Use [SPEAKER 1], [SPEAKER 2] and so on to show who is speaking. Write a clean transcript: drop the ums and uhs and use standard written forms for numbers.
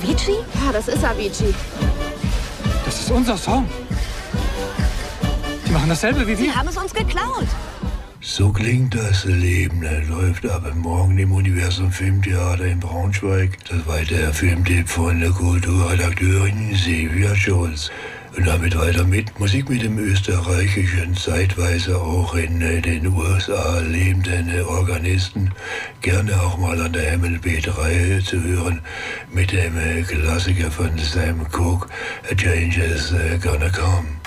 [SPEAKER 1] Avicii?
[SPEAKER 2] Ja, das ist Avicii.
[SPEAKER 3] Das ist unser Song. Die machen dasselbe wie wir.
[SPEAKER 1] Sie haben es uns geklaut.
[SPEAKER 4] So klingt das Leben. Läuft aber morgen im Universum Filmtheater in Braunschweig. Das war der Filmtipp von der Kulturredakteurin Silvia Scholz. Und damit weiter mit Musik mit dem österreichischen, zeitweise auch in den USA lebenden Organisten. Gerne auch mal an der MLB3 zu hören mit dem Klassiker von Sam Cooke, A Change is Gonna Come.